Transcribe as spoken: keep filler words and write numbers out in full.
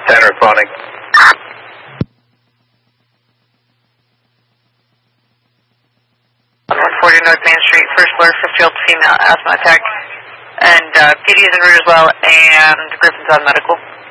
Tanner responding. one forty North Main Street, first floor, fifth field female asthma attack. And uh, P D is en route as well, and Griffin's on medical.